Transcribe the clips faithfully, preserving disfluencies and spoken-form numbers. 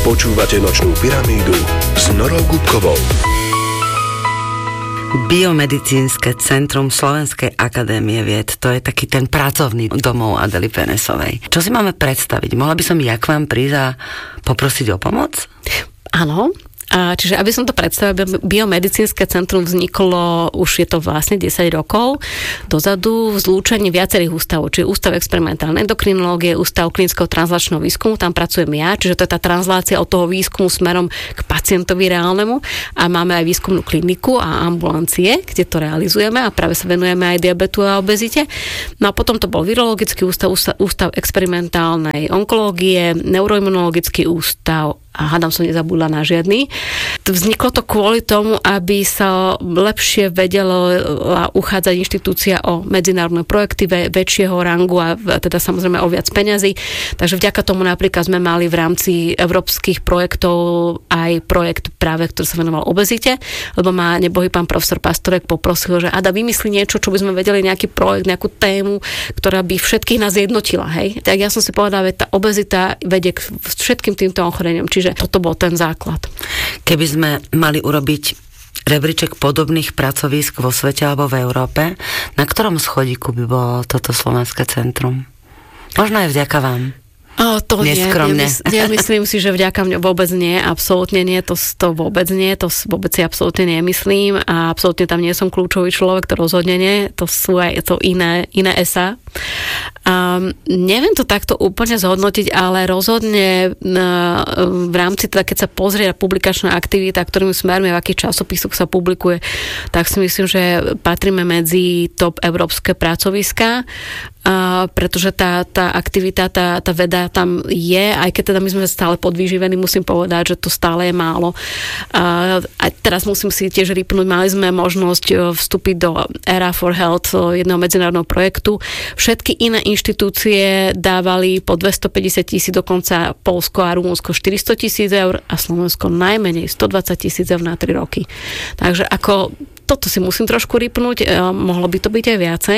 Počúvate Nočnú pyramídu s Norou Gubkovou. Biomedicínske centrum Slovenskej akadémie vied, to je taký ten pracovný domov Adely Penesovej. Čo si máme predstaviť? Mohla by som ja k vám prísť a poprosiť o pomoc? Áno. A čiže, aby som to predstavila, Biomedicínske centrum vzniklo, už je to vlastne desať rokov dozadu, v zlúčení viacerých ústavov, čiže Ústav experimentálnej endokrinológie, Ústav klinického translačného výskumu, tam pracujem ja, čiže to je tá translácia od toho výskumu smerom k pacientovi reálnemu, a máme aj výskumnú kliniku a ambulancie, kde to realizujeme a práve sa venujeme aj diabetu a obezite. No a potom to bol virologický ústav, ústav, ústav experimentálnej onkológie, neuroimunologický ústav, a hádam som nezabudla na žiadny. Vzniklo to kvôli tomu, aby sa lepšie vedela uchádzať inštitúcia o medzinárodné projekty väčšieho rangu a teda samozrejme o viac peňazí. Takže vďaka tomu napríklad sme mali v rámci európskych projektov aj projekt práve, ktorý sa venoval obezite, lebo ma nebohý pán profesor Pastorek poprosil, že Ada, vymyslí niečo, čo by sme vedeli, nejaký projekt, nejakú tému, ktorá by všetkých nás jednotila, hej. Tak ja som si povedala, že tá obezita vedie k všetkým týmto ochoreniam. Čiže toto bol ten základ. Keby sme mali urobiť rebríček podobných pracovísk vo svete alebo v Európe, na ktorom schodíku by bolo toto slovenské centrum? Možno aj vďaka vám. O, to Neskromne. nie. Ja myslím si, že vďaka mňa vôbec nie, absolútne nie, to, to vôbec nie, to vôbec si absolútne nemyslím a absolútne tam nie som kľúčový človek, to rozhodne nie, to sú aj to iné, iné esá. Um, neviem to takto úplne zhodnotiť, ale rozhodne uh, v rámci teda, keď sa pozrie na publikačná aktivita, ktorými smermi, v akých časopisoch sa publikuje, tak si myslím, že patríme medzi top európske pracoviská, uh, pretože tá, tá aktivita, tá, tá veda tam je, aj keď teda my sme stále podvýživení, musím povedať, že to stále je málo. Uh, a teraz musím si tiež rýpnúť, mali sme možnosť vstúpiť do Era for Health, jedného medzinárodného projektu. Všetky iné inštitúcie dávali po dvestopäťdesiat tisíc, dokonca Poľsko a Rumunsko štyristo tisíc eur a Slovensko najmenej stodvadsať tisíc eur na tri roky. Takže ako toto si musím trošku rýpnúť, mohlo by to byť aj viacej,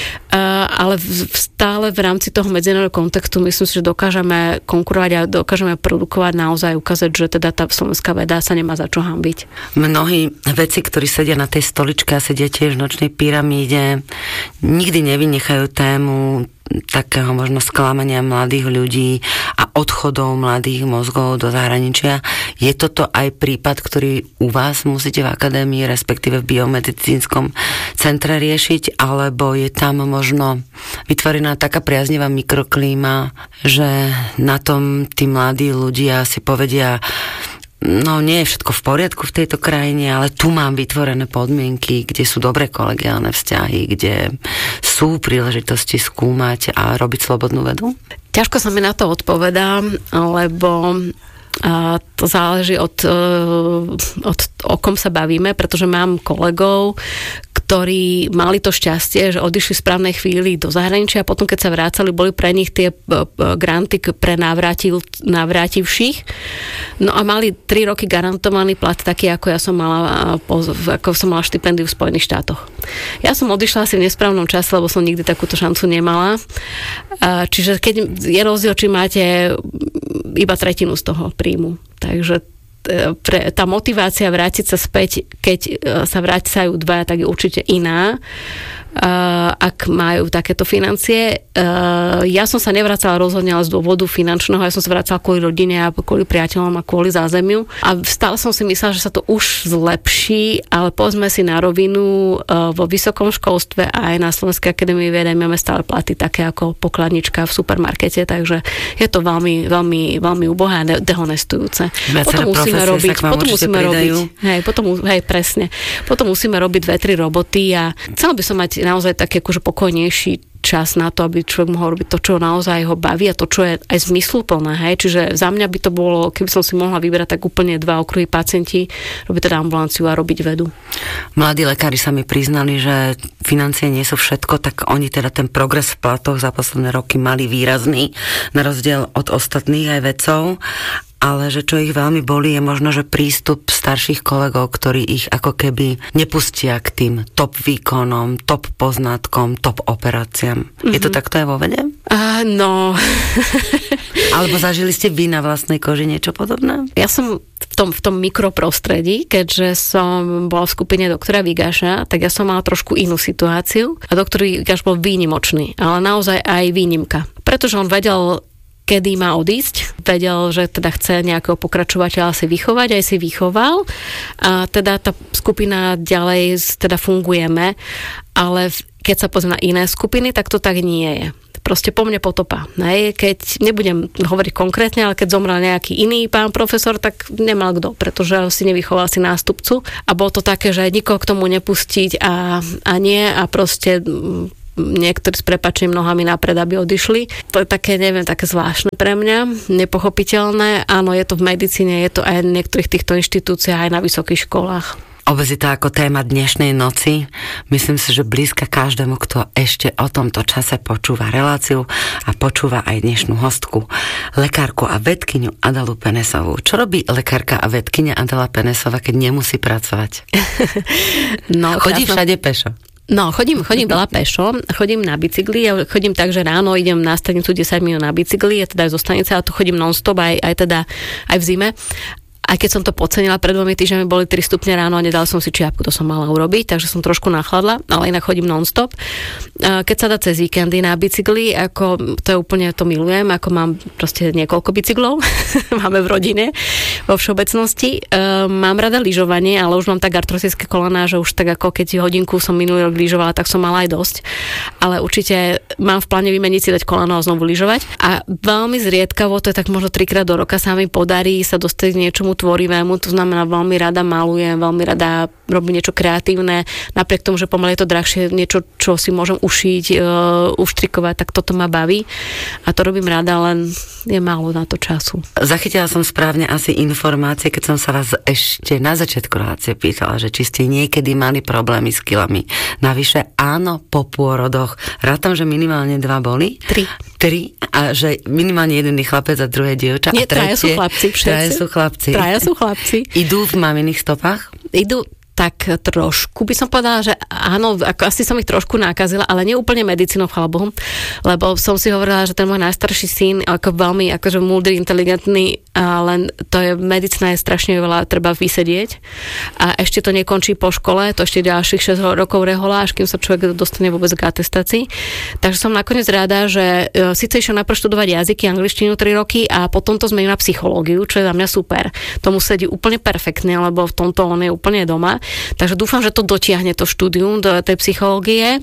ale stále v rámci toho medzinárodného kontextu myslím si, že dokážeme konkurovať a dokážeme produkovať, naozaj ukázať, že teda tá slovenská veda sa nemá za čo hanbiť. Mnohí veci, ktorí sedia na tej stoličke a sedia tiež v Nočnej pyramíde, nikdy nevynechajú tému takého možno sklamania mladých ľudí a odchodov mladých mozgov do zahraničia. Je toto aj prípad, ktorý u vás musíte v akadémii, respektíve v biomedicínskom centre riešiť, alebo je tam možno vytvorená taká priaznivá mikroklíma, že na tom tí mladí ľudia si povedia, no nie je všetko v poriadku v tejto krajine, ale tu mám vytvorené podmienky, kde sú dobré kolegiálne vzťahy, kde sú príležitosti skúmať a robiť slobodnú vedu? Ťažko sa mi na to odpovedá, lebo a to záleží od, od o kom sa bavíme, pretože mám kolegov, ktorí mali to šťastie, že odišli v správnej chvíli do zahraničia a potom, keď sa vrácali, boli pre nich tie granty pre navrátil, navrátivších. No a mali tri roky garantovaný plat taký, ako ja som mala, ako som mala štipendiu v Spojených štátoch. Ja som odišla asi v nesprávnom čase, lebo som nikdy takúto šancu nemala. Čiže keď je rozdiel, či máte iba tretinu z toho príjmu. Takže pre, tá motivácia vrátiť sa späť, keď sa vracajú dvaja, tak je určite iná, uh, ak majú takéto financie. Uh, ja som sa nevracala rozhodne z dôvodu finančného, ja som sa vracala kvôli rodine a kvôli priateľom a kvôli zázemiu. A stále som si myslela, že sa to už zlepší, ale povedzme si na rovinu, uh, vo vysokom školstve aj na Slovenskej akadémii vied máme stále platy také ako pokladnička v supermarkete, takže je to veľmi, veľmi, veľmi ubohé a dehonestujúce. Potom musíme robiť, potom musíme robiť, hej, potom, hej, presne. Potom musíme robiť dve, tri roboty a chcela by som mať naozaj taký akože pokojnejší čas na to, aby človek mohol robiť to, čo naozaj ho baví a to, čo je aj zmysluplné, hej. Čiže za mňa by to bolo, keby som si mohla vyberať, tak úplne dva okruhy pacienti, robiť teda ambulanciu a robiť vedu. Mladí lekári sa mi priznali, že financie nie sú všetko, tak oni teda ten progres v platoch za posledné roky mali výrazný, na rozdiel od ostatných aj vedcov. Ale že čo ich veľmi bolí, je možno, že prístup starších kolegov, ktorí ich ako keby nepustia k tým top výkonom, top poznatkom, top operáciám. Mm-hmm. Je to takto aj vo vede? Uh, no, Alebo zažili ste vy na vlastnej koži niečo podobné? Ja som v tom, v tom mikroprostredí, keďže som bola v skupine doktora Vigaša, tak ja som mala trošku inú situáciu a doktor Vigaš bol výnimočný, ale naozaj aj výnimka. Pretože on vedel, kedy má odísť, vedel, že teda chce nejakého pokračovateľa si vychovať, aj si vychoval a teda tá skupina ďalej teda fungujeme, ale keď sa pozrie na iné skupiny, tak to tak nie je. Proste po mne potopa. Hej. Keď nebudem hovoriť konkrétne, ale keď zomrel nejaký iný pán profesor, tak nemal kto, pretože si nevychoval si nástupcu a bolo to také, že nikoho k tomu nepustiť a, a nie a proste niektorí s prepáčením nohami napred, aby odišli. To je také, neviem, také zvláštne pre mňa, nepochopiteľné. Áno, je to v medicíne, je to aj v niektorých týchto inštitúciách, aj na vysokých školách. Obezita ako téma dnešnej noci. Myslím si, že blízka každému, kto ešte o tomto čase počúva reláciu a počúva aj dnešnú hostku, lekárku a vedkyňu Adelu Penesovú. Čo robí lekárka a vedkyňa Adela Penesová, keď nemusí pracovať? No, Chodí krásno. všade pešo. No, chodím, chodím veľa pešo, chodím na bicykli, ja chodím tak, že ráno idem na stanicu desať minút na bicykli, ja teda aj zo stanice, ale tu chodím non-stop, aj, aj teda aj v zime. Aj keď som to podcenila, pred dvomi týždňami boli tri stupne ráno a nedala som si čiapku, to som mala urobiť, takže som trošku nachladla, ale inak chodím non-stop. Keď sa dá cez víkendy na bicykli, ako to je úplne, to milujem, ako mám proste niekoľko bicyklov, máme v rodine, vo všeobecnosti. Mám rada lyžovanie, ale už mám tak artrotické kolená, že už tak ako keď hodinku som minulý rok lyžovala, tak som mala aj dosť. Ale určite mám v pláne vymeniť si dať koleno a znovu lyžovať. A veľmi zriedkavo, to je tak možno trikrát do roka sa mi podarí sa dostať k niečomu tvorivému, to znamená veľmi rada malujem, veľmi rada robím niečo kreatívne, napriek tomu, že pomaly je to drahšie, niečo, čo si môžem ušiť, uh, uštrikovať, tak toto ma baví a to robím rada, len je málo na to času. Zachytila som správne asi informácie, keď som sa vás ešte na začiatku relácie pýtala, že či ste niekedy mali problémy s kilami. Navyše áno, po pôrodoch. Rátam, že minimálne dva boli. Tri. Tri a že minimálne jeden je chlapec a druhé dievča. Nie, a tretie, traja sú chlapci. Traja sú chlapci. Traja sú chlapci. Idú v maminých stopách? Idú tak trošku by som povedala, že áno, ako asi som ich trošku nakazila, ale nie úplne medicínou, chvála Bohu, lebo som si hovorila, že ten môj najstarší syn, ako veľmi akože múdry, inteligentný, a len to je, medicína je strašne veľa, treba vysedieť a ešte to nekončí po škole, to ešte ďalších šesť rokov rehola, až kým sa človek dostane vôbec k atestácii. Takže som nakoniec rada, že e, síce išiel najprv študovať jazyky, angličtinu tri roky a potom to zmenil na psychológiu, čo je za mňa super. Tomu sedí úplne perfektne, lebo v tomto on je úplne doma. Takže dúfam, že to dotiahne to štúdium do tej psychológie,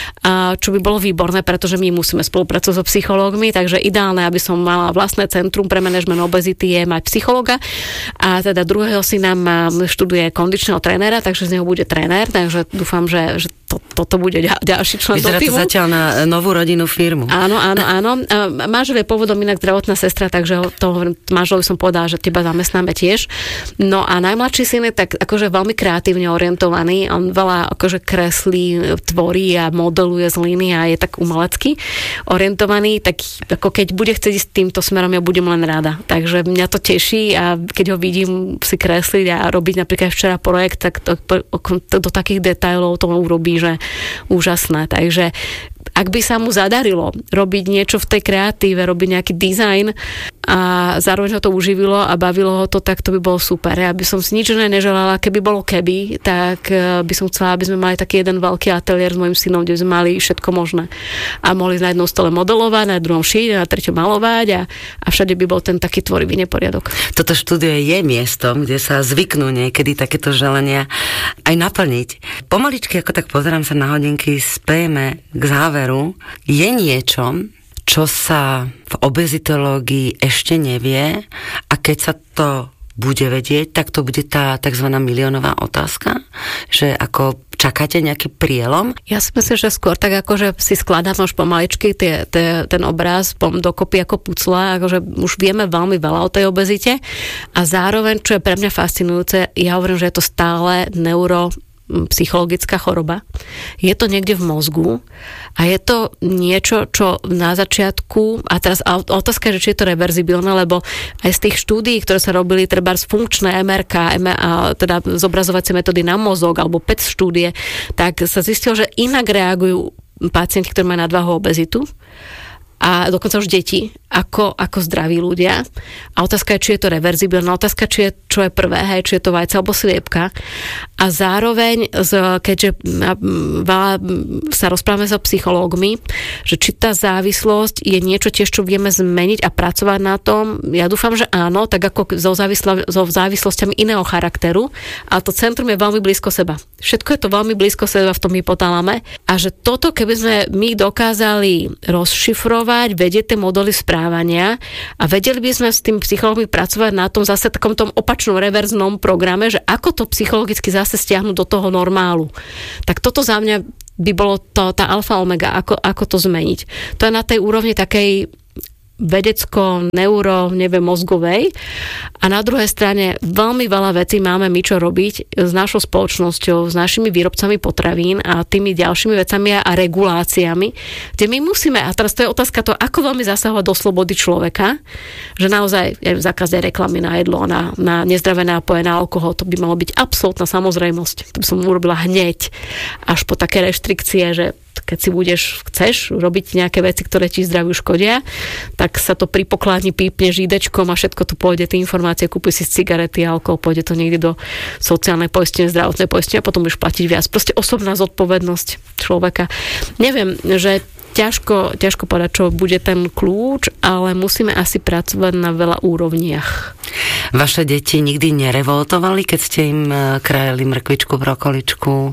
čo by bolo výborné, pretože my musíme spolupracovať so psychológmi, takže ideálne, aby som mala vlastné centrum pre manažment obezity je mať psychológa a teda druhého syna má, študuje kondičného trénera, takže z neho bude tréner, takže dúfam, že, že to, toto bude ďalší člen do týmu. Vyzerá to zatiaľ na novú rodinnú firmu. Áno, áno, áno. Manžel je pôvodom inak zdravotná sestra, takže to manželovi som povedala, že teba zamestnáme tiež. No a najmladší syn je tak akože veľmi kreatívne orientovaný. On veľa akože kreslí, tvorí a modeluje z líny a je tak umelecky orientovaný, tak ako keď bude chcieť ísť týmto smerom, ja budem len rada. Takže mňa to teší a keď ho vidím si kresliť a robiť napríklad včera projekt, tak to, to, do takých detailov to urobí, že úžasné. Takže ak by sa mu zadarilo robiť niečo v tej kreatíve, robiť nejaký dizajn a zároveň ho to uživilo a bavilo ho to, tak to by bolo super. Ja by som si nič neželala, keby bolo keby, tak by som chcela, aby sme mali taký jeden veľký ateliér s mojim synom, kde sme mali všetko možné. A mohli na jednom stole modelovať, na druhom šiť, na treťom malovať a, a všade by bol ten taký tvorivý neporiadok. Toto štúdio je miestom, kde sa zvyknú niekedy takéto želania aj naplniť. Pomaličky, ako tak pozerám sa na hodinky, spejeme k záveru. Je niečo, čo sa v obezitológii ešte nevie a keď sa to bude vedieť, tak to bude tá tzv. Miliónová otázka, že ako čakáte nejaký prielom? Ja si myslím, že skôr tak ako, že si skladám už pomaličky tie, tie, ten obraz dokopy ako pucla, akože už vieme veľmi veľa o tej obezite a zároveň, čo je pre mňa fascinujúce, ja hovorím, že je to stále neuro psychologická choroba. Je to niekde v mozgu a je to niečo, čo na začiatku, a teraz otázka je, či je to reverzibilné, lebo aj z tých štúdií, ktoré sa robili, treba z funkčné em er ká, teda zobrazovacie metódy na mozog, alebo pé é té štúdie, tak sa zistilo, že inak reagujú pacienti, ktorí majú nadváhu, obezitu, a dokonca už deti, ako, ako zdraví ľudia. A otázka je, či je to reverzibilná, otázka, či je, čo je prvé, hej, či je to vajce alebo sliepka. A zároveň, keďže sa rozprávame so psychológmi, že či tá závislosť je niečo tiež, čo vieme zmeniť a pracovať na tom, ja dúfam, že áno, tak ako so, závislo, so závislosťami iného charakteru, ale to centrum je veľmi blízko seba. Všetko je to veľmi blízko seba v tom hypotalame a že toto, keby sme my dokázali rozšifrovať, vedieť tie modely správania a vedeli by sme s tým psychológmi pracovať na tom zase takom tom opačnom reverznom programe, že ako to psychologicky zase stiahnuť do toho normálu. Tak toto za mňa by bolo to, tá alfa omega, ako, ako to zmeniť. To je na tej úrovni takej vedecko, neuro, neviem, mozgovej. A na druhej strane veľmi veľa vecí máme my čo robiť s našou spoločnosťou, s našimi výrobcami potravín a tými ďalšími vecami a reguláciami, kde my musíme, a teraz to je otázka to, ako veľmi zasahovať do slobody človeka, že naozaj ja zákaz reklamy na jedlo, na, na nezdravé nápoje, na alkohol, to by malo byť absolútna samozrejmosť. To by som urobila hneď, až po také reštrikcie, že keď si budeš, chceš robiť nejaké veci, ktoré ti zdraviu škodia, tak sa to pripokladni, pípneš idečkom a všetko to pôjde, tie informácie, kúpiš si cigarety, alkohol, pôjde to niekde do sociálnej poistenia, zdravotnej poistenia a potom budeš platiť viac. Proste osobná zodpovednosť človeka. Neviem, že ťažko, ťažko povedať, čo bude ten kľúč, ale musíme asi pracovať na veľa úrovniach. Vaše deti nikdy nerevoltovali, keď ste im krajali mrkvičku, brokoličku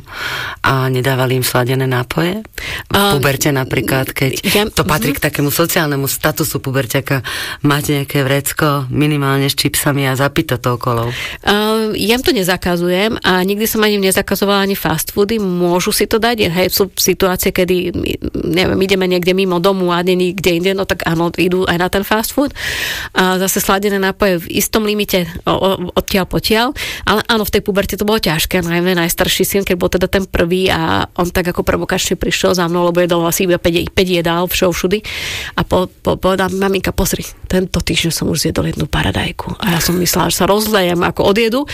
a nedávali im sladené nápoje? V puberte napríklad, keď ja, to patrí uh-huh. k takému sociálnemu statusu puberťaka, máte nejaké vrecko minimálne s čipsami a zapito to okolo. Uh, ja im to nezakazujem a nikdy som ani nezakazovala ani fast foody, môžu si to dať, hej, sú situácie, kedy neviem, ideme niekde mimo domu a niekde inde, no tak áno, idú aj na ten fast food. A zase sladené nápoje v istom limite odtiaľ potiaľ, ale áno, v tej puberte to bolo ťažké, najmä najstarší syn, keď bol teda ten prvý a on tak ako provokačne prišiel za mnou, lebo jedol asi iba päť jedál všou všudy a po, po, povedal, maminka, pozri, tento týždeň som už zjedol jednu paradajku a ja som myslela, že sa rozlejem ako odjedu,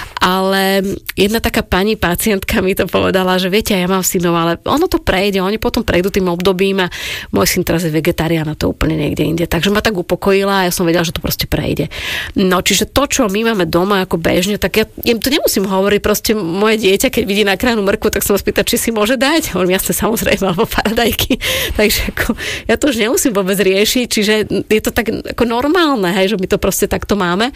ale jedna taká pani pacientka mi to povedala, že viete, ja mám synov, ale ono to prejde, oni potom prejdú tým obdobím a môj syn teraz je vegetarián a to úplne niekde inde, takže ma tak upokojila a ja som vedela, že to proste prejde. No, čiže to, čo my máme doma ako bežne, tak ja im to nemusím hovoriť, proste moje dieťa, keď vidí nakrájanú mrkvu, tak sa ma spýta, či si môže dať. Hovorím, jasne, samozrejme, alebo paradajky. Takže ako, ja to už nemusím vôbec riešiť, čiže je to tak ako normálne, hej, že my to proste takto máme.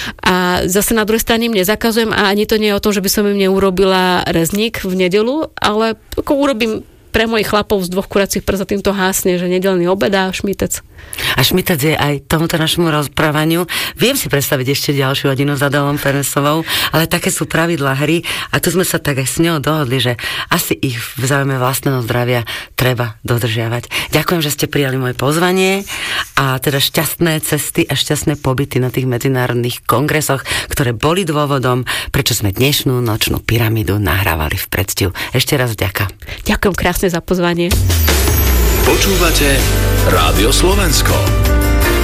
A zase na druhej strane im nezakazujem a ani to nie je o tom, že by som im neurobila rezník v nedeľu, ale ako urobím pre mojich chlapov z dvoch kuracích prs a týmto hásne, že nedeľný obed a šmitec. A šmitec je aj tomuto našemu rozprávaniu. Viem si predstaviť ešte ďalšiu hodinu s Adélou Fernesovou, ale také sú pravidlá hry a tu sme sa tak aj s ňou dohodli, že asi ich v záujme vlastného zdravia treba dodržiavať. Ďakujem, že ste prijali moje pozvanie a teda šťastné cesty a šťastné pobyty na tých medzinárodných kongresoch, ktoré boli dôvodom, prečo sme dnešnú nočnú pyramídu nahrávali v predstihu. Ešte raz vďaka. Ďakujem krásne za pozvanie. Počúvate Rádio Slovensko.